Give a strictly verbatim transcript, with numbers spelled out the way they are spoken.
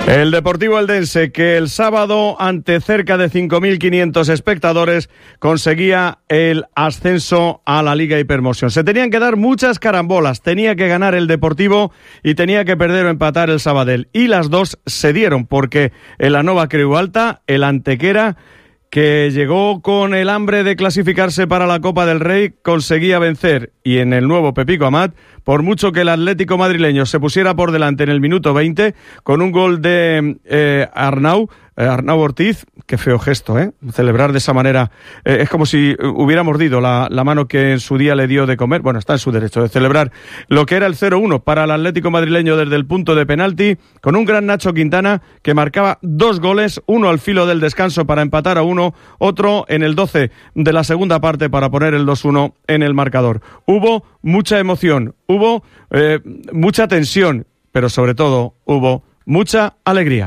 El Deportivo Eldense, que el sábado ante cerca de cinco mil quinientos espectadores conseguía el ascenso a la Liga Hypermotion. Se tenían que dar muchas carambolas, tenía que ganar el Deportivo y tenía que perder o empatar el Sabadell. Y las dos se dieron, porque en la Nova Creu Alta, el Antequera, que llegó con el hambre de clasificarse para la Copa del Rey, conseguía vencer. Y en el nuevo Pepico Amat, por mucho que el Atlético madrileño se pusiera por delante en el minuto veinte, con un gol de eh, Arnau, eh, Arnau Ortiz, qué feo gesto, ¿eh? Celebrar de esa manera, eh, es como si hubiera mordido la, la mano que en su día le dio de comer. Bueno, está en su derecho de celebrar lo que era el cero uno para el Atlético madrileño desde el punto de penalti, con un gran Nacho Quintana que marcaba dos goles, uno al filo del descanso para empatar a uno, otro en el doce de la segunda parte para poner el dos uno en el marcador. Hubo mucha emoción, hubo eh, mucha tensión, pero sobre todo hubo mucha alegría.